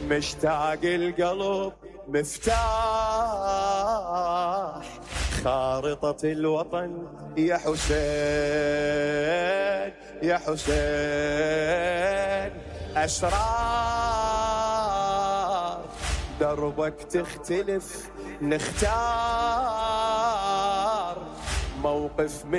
مشتاق القلب مفتاح خارطة الوطن يا حسين يا حسين. أسرار دربك تختلف نختار موقف من